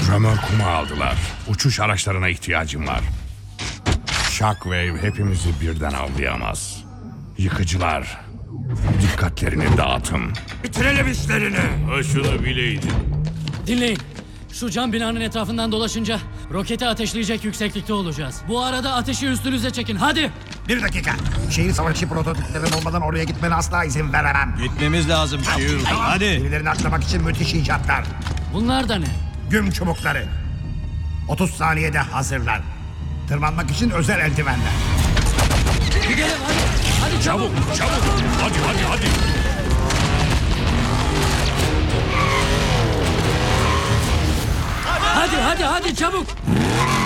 Römorkumu aldılar. Uçuş araçlarına ihtiyacım var. Shockwave hepimizi birden avlayamaz. Yıkıcılar, dikkatlerini dağıtın. Bitirelim işlerini. Ha şunu bileydin. Dinleyin. Şu cam binanın etrafından dolaşınca roketi ateşleyecek yükseklikte olacağız. Bu arada ateşi üstünüze çekin. Hadi! Bir dakika. Şehir savaşı prototiplerin olmadan oraya gitmene asla izin veremem. Gitmemiz lazım Shield. Hadi. Birilerini aklamak için müthiş icatlar. Bunlar da ne? Güm çubukları. 30 saniyede hazırlar. Tırmanmak için özel eldivenler. Gidelim hadi. Hadi çabuk. Çabuk. Hadi. Hadi çabuk.